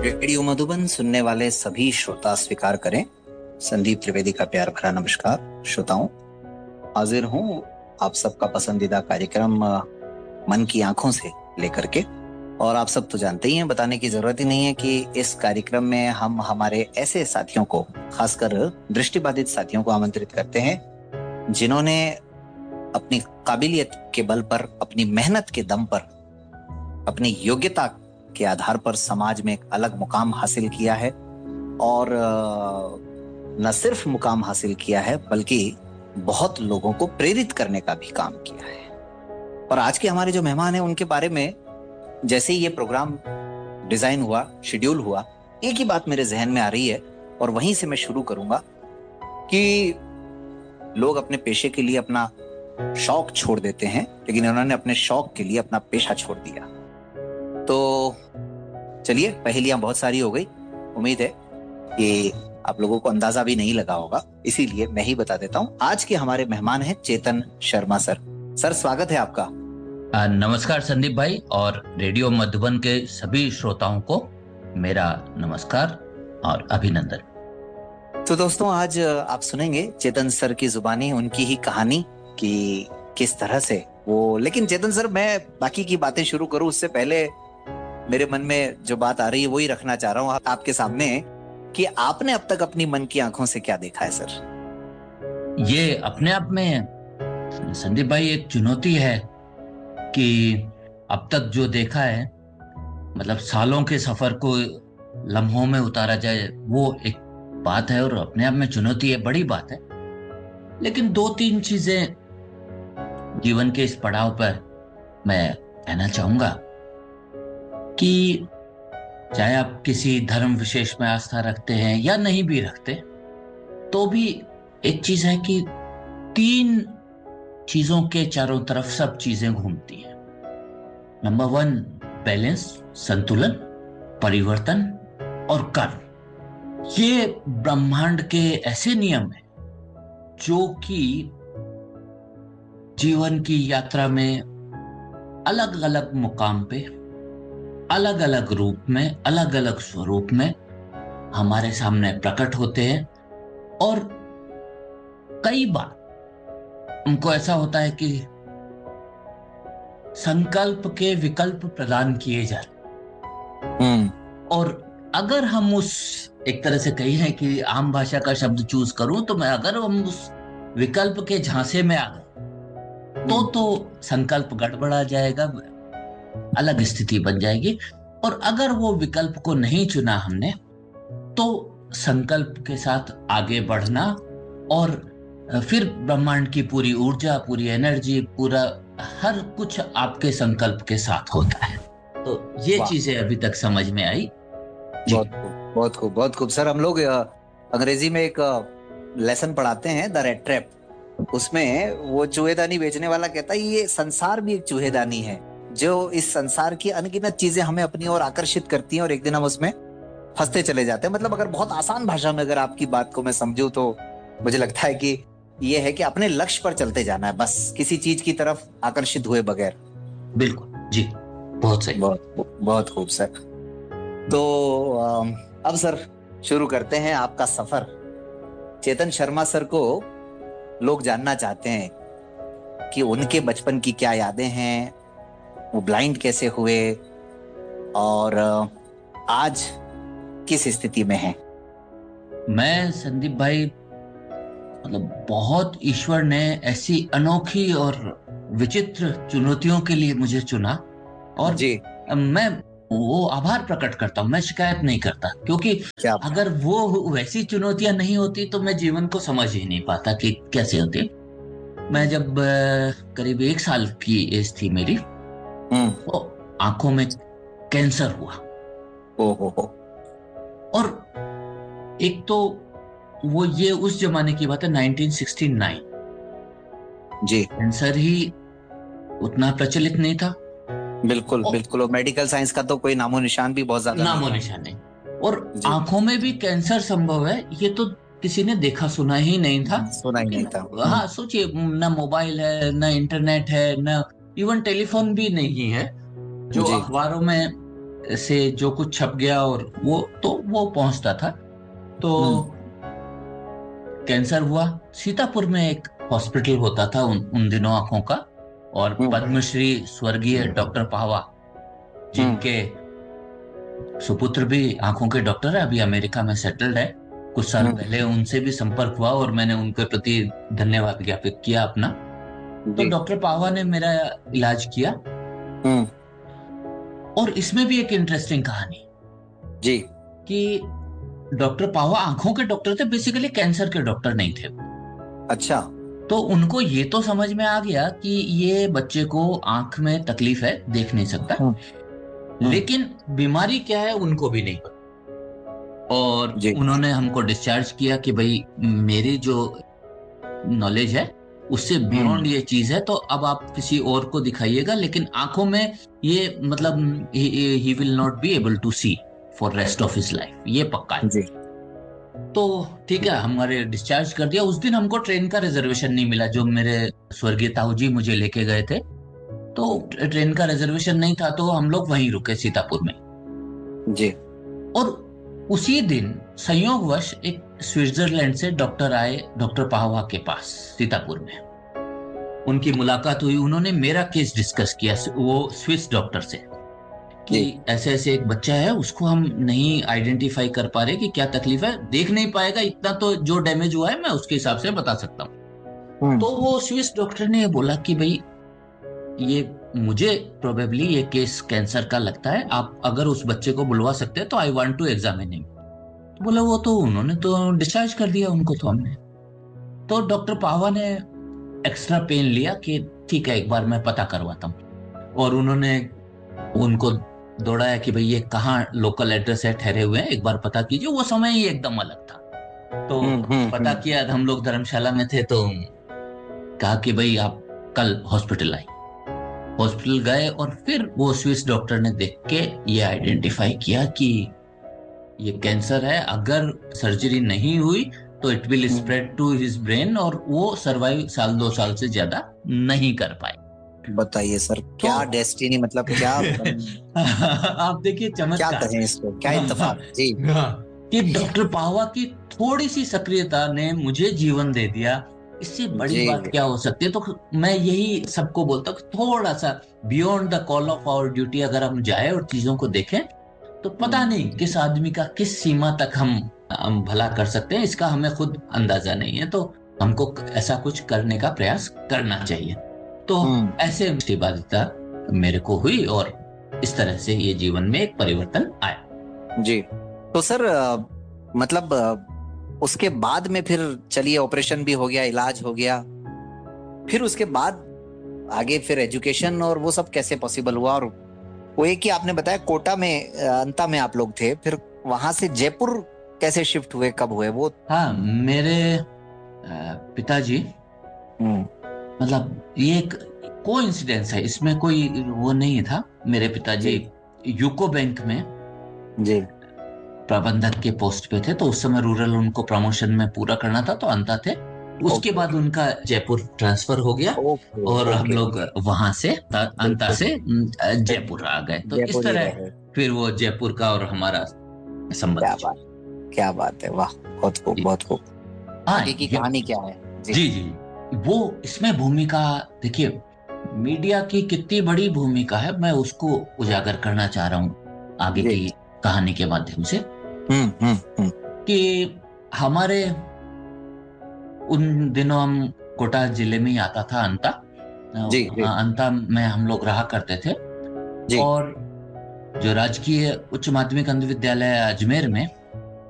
Radio Madhuban सुनने वाले सभी श्रोता स्वीकार करें। संदीप त्रिवेदी का प्यार भरा नमस्कार। श्रोताओं, हाजिर हूँ आप सबका पसंदीदा कार्यक्रम मन की आंखों से लेकर के। और आप सब तो जानते ही हैं, बताने की जरूरत ही नहीं है कि इस कार्यक्रम में हम हमारे ऐसे साथियों को, खासकर दृष्टिबाधित साथियों को आमंत्रित करते हैं जिन्होंने अपनी काबिलियत के बल पर, अपनी मेहनत के दम पर, अपनी योग्यता के आधार पर समाज में एक अलग मुकाम हासिल किया है। और न सिर्फ मुकाम हासिल किया है बल्कि बहुत लोगों को प्रेरित करने का भी काम किया है। और आज के हमारे जो मेहमान हैं उनके बारे में जैसे ही ये प्रोग्राम डिजाइन हुआ, शेड्यूल हुआ, एक ही बात मेरे जहन में आ रही है और वहीं से मैं शुरू करूंगा कि लोग अपने पेशे के लिए अपना शौक छोड़ देते हैं, लेकिन उन्होंने अपने शौक के लिए अपना पेशा छोड़ दिया। तो चलिए, पहेलियां बहुत सारी हो गई। उम्मीद है कि आप लोगों को अंदाजा भी नहीं लगा होगा, इसीलिए मैं ही बता देता हूं। आज के हमारे मेहमान हैं चेतन शर्मा सर। सर, स्वागत है आपका। नमस्कार संदीप भाई, और रेडियो मधुबन के सभी श्रोताओं को मेरा नमस्कार और अभिनंदन। तो दोस्तों, आज आप सुनेंगे चेतन सर की जुबानी उनकी ही कहानी कि किस तरह से वो। लेकिन चेतन सर, मैं बाकी की बातें शुरू करूं उससे पहले मेरे मन में जो बात आ रही है वही रखना चाह रहा हूं आपके सामने कि आपने अब तक अपनी मन की आंखों से क्या देखा है सर? ये अपने आप में संदीप भाई एक चुनौती है कि अब तक जो देखा है, मतलब सालों के सफर को लम्हों में उतारा जाए, वो एक बात है और अपने आप में चुनौती है, बड़ी बात है। लेकिन दो तीन चीजें जीवन के इस पड़ाव पर मैं कहना चाहूंगा कि चाहे आप किसी धर्म विशेष में आस्था रखते हैं या नहीं भी रखते, तो भी एक चीज है कि तीन चीजों के चारों तरफ सब चीजें घूमती हैं। नंबर 1, बैलेंस, संतुलन, परिवर्तन और कर्म। ये ब्रह्मांड के ऐसे नियम हैं जो कि जीवन की यात्रा में अलग अलग मुकाम पे, अलग अलग रूप में, अलग अलग स्वरूप में हमारे सामने प्रकट होते हैं। और कई बार उनको ऐसा होता है कि संकल्प के विकल्प प्रदान किए जाते। और अगर हम उस, एक तरह से कही कि आम भाषा का शब्द चूज करूं तो मैं, अगर हम उस विकल्प के झांसे में आ गए तो संकल्प गड़बड़ा जाएगा, अलग स्थिति बन जाएगी। और अगर वो विकल्प को नहीं चुना हमने, तो संकल्प के साथ आगे बढ़ना और फिर ब्रह्मांड की पूरी ऊर्जा, पूरी एनर्जी, पूरा हर कुछ आपके संकल्प के साथ होता है। तो ये चीजें अभी तक समझ में आई। बहुत खूब, बहुत खूब, बहुत खूब। सर, हम लोग अंग्रेजी में एक लेसन पढ़ाते हैं, द रेड ट्रैप। उसमें वो चूहेदानी बेचने वाला कहता है ये संसार भी एक चूहेदानी है जो इस संसार की अनगिनत चीजें हमें अपनी ओर आकर्षित करती हैं और एक दिन हम उसमें फंसते चले जाते हैं। मतलब अगर बहुत आसान भाषा में अगर आपकी बात को मैं समझूं तो मुझे लगता है कि ये है कि अपने लक्ष्य पर चलते जाना है, बस किसी चीज की तरफ आकर्षित हुए बगैर। बिल्कुल जी, बहुत सही, बहुत बहुत खूब सर। तो अब सर शुरू करते हैं आपका सफर। चेतन शर्मा सर को लोग जानना चाहते हैं कि उनके बचपन की क्या यादें हैं, वो ब्लाइंड कैसे हुए और आज किस स्थिति में हैं। मैं संदीप भाई, मतलब बहुत ईश्वर ने ऐसी अनोखी और विचित्र चुनौतियों के लिए मुझे चुना और जी, मैं वो आभार प्रकट करता हूँ। मैं शिकायत नहीं करता, क्योंकि अगर वो वैसी चुनौतियां नहीं होती तो मैं जीवन को समझ ही नहीं पाता कि कैसे होती। मैं जब करीब 1 साल की एज थी मेरी, तो आंखों में कैंसर हुआ। और एक तो वो, ये उस जमाने की बात है, 1969 जी। कैंसर ही उतना प्रचलित नहीं था। बिल्कुल बिल्कुल। और मेडिकल साइंस का तो कोई नामो निशान भी बहुत ज्यादा नामो निशान नहीं। और आंखों में भी कैंसर संभव है, ये तो किसी ने देखा सुना ही नहीं था। सुना ही नहीं था। हाँ, सोचिए, ना मोबाइल है, ना इंटरनेट है, ना इवन टेलीफोन भी नहीं है जो अखबारों में से जो कुछ छप गया और वो पहुंचता था। तो कैंसर हुआ। सीतापुर में एक हॉस्पिटल होता था उन दिनों आंखों का, और पद्मश्री स्वर्गीय डॉक्टर पावा, जिनके सुपुत्र भी आंखों के डॉक्टर है, अभी अमेरिका में सेटल्ड है। कुछ साल पहले उनसे भी संपर्क हुआ और मैंने उनके प्रति धन्यवाद ज्ञापित किया अपना। तो डॉक्टर पावा ने मेरा इलाज किया। और इसमें भी एक इंटरेस्टिंग कहानी जी, कि डॉक्टर पावा आंखों के डॉक्टर थे, बेसिकली कैंसर के डॉक्टर नहीं थे। अच्छा। तो उनको ये तो समझ में आ गया कि ये बच्चे को आंख में तकलीफ है, देख नहीं सकता, लेकिन बीमारी क्या है उनको भी नहीं पता। और उन्होंने हमको डिस्चार्ज किया कि भाई मेरी जो नॉलेज है उससे बियॉन्ड ये चीज है, तो अब आप किसी और को दिखाइएगा, लेकिन आंखों में ये मतलब he will not be able to C for rest of his life, ये पक्का है। तो ठीक है, हमारे डिस्चार्ज कर दिया। उस दिन हमको ट्रेन का रिजर्वेशन नहीं मिला, जो मेरे स्वर्गीय ताऊ जी मुझे लेके गए थे, तो ट्रेन का रिजर्वेशन नहीं था, तो हम लोग वहीं रुके सीतापुर में जी। और उसी दिन संयोगवश एक स्विट्जरलैंड से डॉक्टर आए डॉक्टर पाहवा के पास सीतापुर में। उनकी मुलाकात हुई, उन्होंने मेरा केस डिस्कस किया वो स्विस डॉक्टर से कि ऐसे ऐसे एक बच्चा है, उसको हम नहीं आइडेंटिफाई कर पा रहे कि क्या तकलीफ है, देख नहीं पाएगा, इतना तो जो डैमेज हुआ है मैं उसके हिसाब से बता सकता हूँ। तो वो स्विस डॉक्टर ने बोला कि भाई ये मुझे प्रोबेबली ये केस कैंसर का लगता है, आप अगर उस बच्चे को बुलवा सकते हैं तो I want to examine him. तो बोला वो तो उन्होंने तो डिस्चार्ज कर दिया उनको, तो हमने तो डॉक्टर पावा ने एक्स्ट्रा पेन लिया कि ठीक है एक बार मैं पता करवाता हूँ, और उन्होंने उनको दौड़ाया कि भाई ये कहाँ लोकल एड्रेस है, ठहरे हुए हैं, एक बार पता कीजिए। वो समय ही एकदम अलग था। तो पता किया, हम लोग धर्मशाला में थे, तो कहा कि भाई आप कल हॉस्पिटल आए। हॉस्पिटल गए और फिर वो स्विस डॉक्टर ने देख के ये आइडेंटिफाई किया कि ये कैंसर है, अगर सर्जरी नहीं हुई तो it will spread to his brain, और वो सर्वाइव साल 2 साल से ज्यादा नहीं कर पाए। बताइए सर, क्या डेस्टिनी, मतलब क्या आप देखिए चमत्कार, क्या कहें इसको, क्या इत्तेफाक जी, कि डॉक्टर पावा की थोड़ी सी सक्रियता ने मुझे जीवन दे दिया। इससे बड़ी बात क्या हो सकती है। तो मैं यही सबको बोलता हूँ, थोड़ा सा beyond the call of our duty अगर हम जाए और चीजों को देखें, तो पता नहीं किस आदमी का किस सीमा तक हम भला कर सकते हैं, इसका हमें खुद अंदाजा नहीं है। तो हमको ऐसा कुछ करने का प्रयास करना चाहिए। तो ऐसे बाध्यता मेरे को हुई और इस तरह से ये जीवन में एक परिवर्तन आया। जी। तो सर मतलब उसके बाद में फिर चलिए ऑपरेशन भी हो गया, इलाज हो गया, फिर उसके बाद आगे फिर एजुकेशन और वो सब कैसे पॉसिबल हुआ? और वो एक ही आपने बताया कोटा में अंता में आप लोग थे, फिर वहां से जयपुर कैसे शिफ्ट हुए, कब हुए वो? हाँ, मेरे पिताजी, मतलब ये एक कोइंसिडेंस है, इसमें कोई वो नहीं था। मेरे पिताजी यूको बैंक में जी प्रबंधक के पोस्ट पे थे, तो उस समय रूरल उनको प्रमोशन में पूरा करना था, तो अंता थे। उसके बाद उनका जयपुर ट्रांसफर हो गया और हम लोग वहां से अंता से जयपुर आ गए। तो इस तरह फिर वो जयपुर का और हमारा संबंध। क्या बात है, वाह, बहुत खूब, बहुत खूब। आगे की कहानी क्या है? जी जी, वो इसमें भूमिका देखिए, मीडिया की कितनी बड़ी भूमिका है, मैं उसको उजागर करना चाह रहा हूँ आगे की कहानी के माध्यम से। कि हमारे उन दिनों हम कोटा जिले में ही आता था अंता, अंता में हम लोग रहा करते थे। और जो राजकीय उच्च माध्यमिक अंध विद्यालय अजमेर में